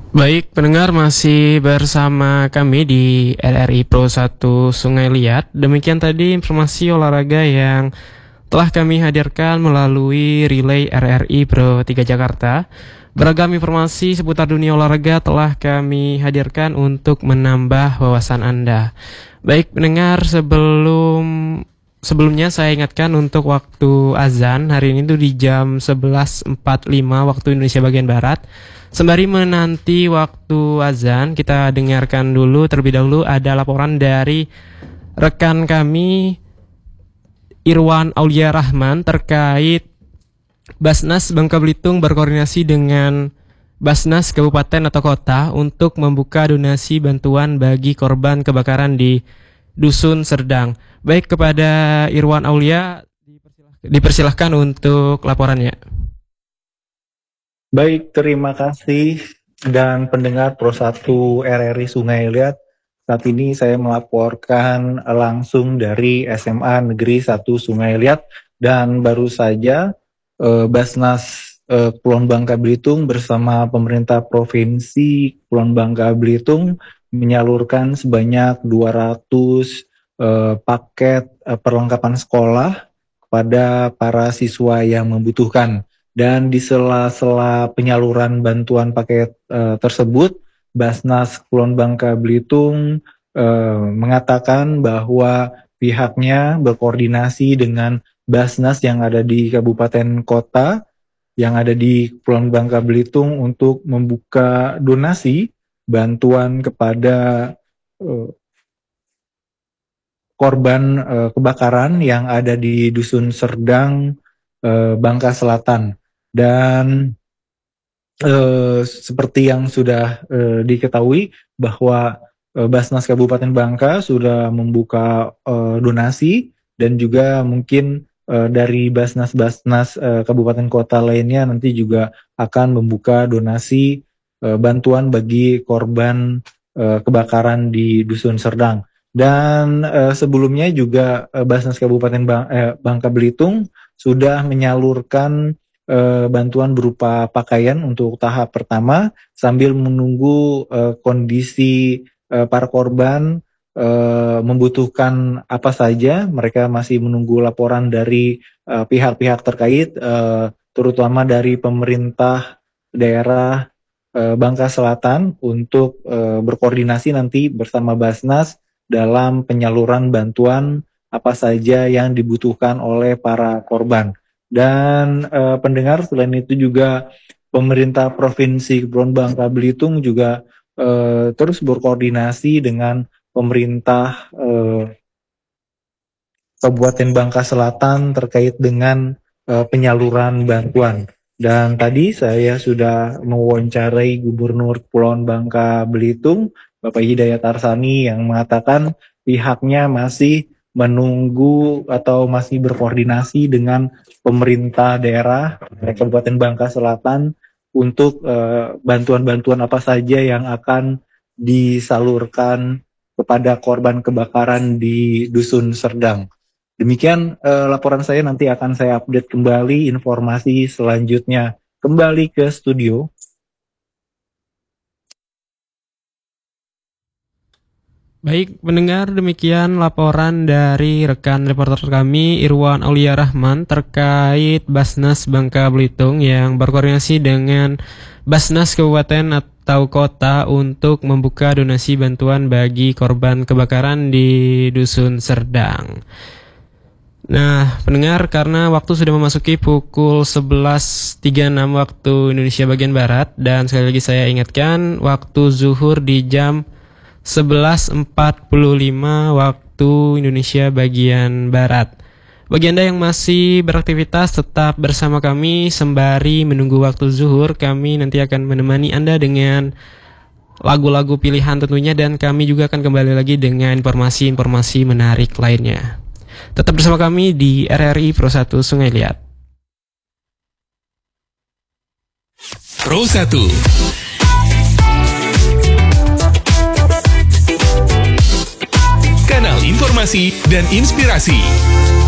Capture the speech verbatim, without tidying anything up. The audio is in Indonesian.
Baik, pendengar masih bersama kami di R R I Pro satu Sungai Liat. Demikian tadi informasi olahraga yang telah kami hadirkan melalui relay R R I Pro tiga Jakarta. Beragam informasi seputar dunia olahraga telah kami hadirkan untuk menambah wawasan Anda. Baik, pendengar, sebelum sebelumnya saya ingatkan untuk waktu azan hari ini tuh di jam sebelas empat puluh lima waktu Indonesia bagian Barat. Sembari menanti waktu azan, kita dengarkan dulu terlebih dahulu ada laporan dari rekan kami Irwan Aulia Rahman terkait Basnas Bangka Belitung berkoordinasi dengan Basnas Kabupaten atau Kota untuk membuka donasi bantuan bagi korban kebakaran di Dusun Serdang. Baik, kepada Irwan Aulia dipersilahkan untuk laporannya. Baik, terima kasih dan pendengar Pro satu R R I Sungai Liat. Saat ini saya melaporkan langsung dari S M A Negeri satu Sungai Liat, dan baru saja eh, Basnas eh, Kepulauan Bangka Belitung bersama pemerintah Provinsi Kepulauan Bangka Belitung menyalurkan sebanyak dua ratus eh, paket eh, perlengkapan sekolah kepada para siswa yang membutuhkan. Dan di sela-sela penyaluran bantuan paket uh, tersebut, Basnas Kepulauan Bangka Belitung uh, mengatakan bahwa pihaknya berkoordinasi dengan Basnas yang ada di kabupaten kota yang ada di Kepulauan Bangka Belitung untuk membuka donasi bantuan kepada uh, korban uh, kebakaran yang ada di Dusun Serdang, uh, Bangka Selatan. Dan eh, seperti yang sudah eh, diketahui bahwa eh, Basnas Kabupaten Bangka sudah membuka eh, donasi, dan juga mungkin eh, dari Basnas-Basnas eh, Kabupaten Kota lainnya nanti juga akan membuka donasi eh, bantuan bagi korban eh, kebakaran di Dusun Serdang. Dan eh, sebelumnya juga eh, Basnas Kabupaten Bang, eh, Bangka Belitung sudah menyalurkan Uh, bantuan berupa pakaian untuk tahap pertama sambil menunggu uh, kondisi uh, para korban uh, membutuhkan apa saja. Mereka masih menunggu laporan dari uh, pihak-pihak terkait, uh, terutama dari pemerintah daerah uh, Bangka Selatan untuk uh, berkoordinasi nanti bersama Basnas dalam penyaluran bantuan apa saja yang dibutuhkan oleh para korban. Dan uh, pendengar, selain itu juga pemerintah Provinsi Kepulauan Bangka Belitung juga uh, terus berkoordinasi dengan pemerintah uh, Kabupaten Bangka Selatan terkait dengan uh, penyaluran bantuan. Dan tadi saya sudah mewawancarai Gubernur Kepulauan Bangka Belitung, Bapak Hidayat Arsani, yang mengatakan pihaknya masih menunggu atau masih berkoordinasi dengan pemerintah daerah Kabupaten Bangka Selatan untuk uh, bantuan-bantuan apa saja yang akan disalurkan kepada korban kebakaran di Dusun Serdang. Demikian uh, laporan saya, nanti akan saya update kembali informasi selanjutnya. Kembali ke studio. Baik, pendengar, demikian laporan dari rekan reporter kami Irwan Aulia Rahman terkait Basnas Bangka Belitung yang berkoordinasi dengan Basnas Kabupaten atau Kota untuk membuka donasi bantuan bagi korban kebakaran di Dusun Serdang. Nah, pendengar, karena waktu sudah memasuki pukul sebelas tiga puluh enam waktu Indonesia bagian Barat, dan sekali lagi saya ingatkan waktu zuhur di jam sebelas empat puluh lima waktu Indonesia bagian Barat. Bagi Anda yang masih beraktivitas, tetap bersama kami sembari menunggu waktu zuhur. Kami nanti akan menemani Anda dengan lagu-lagu pilihan tentunya, dan kami juga akan kembali lagi dengan informasi-informasi menarik lainnya. Tetap bersama kami di R R I Pro satu Sungai Liat. Pro satu. Kanal informasi dan inspirasi.